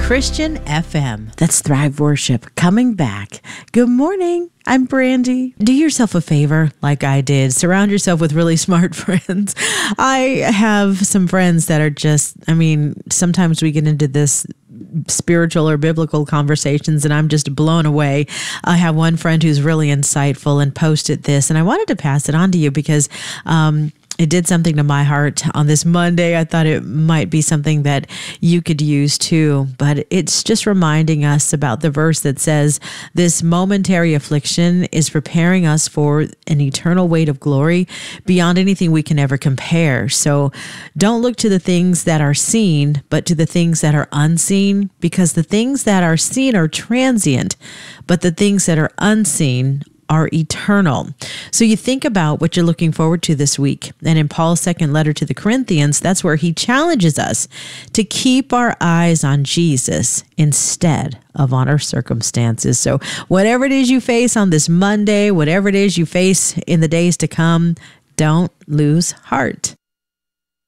Christian FM. That's Thrive Worship coming back. Good morning. I'm Brandy. Do yourself a favor like I did. Surround yourself with really smart friends. I have some friends that are just, sometimes we get into this spiritual or biblical conversations and I'm just blown away. I have one friend who's really insightful and posted this, and I wanted to pass it on to you because it did something to my heart on this Monday. I thought it might be something that you could use too, but it's just reminding us about the verse that says, this momentary affliction is preparing us for an eternal weight of glory beyond anything we can ever compare. So don't look to the things that are seen, but to the things that are unseen, because the things that are seen are transient, but the things that are unseen are eternal. So you think about what you're looking forward to this week. And in Paul's second letter to the Corinthians, that's where he challenges us to keep our eyes on Jesus instead of on our circumstances. So whatever it is you face on this Monday, whatever it is you face in the days to come, don't lose heart.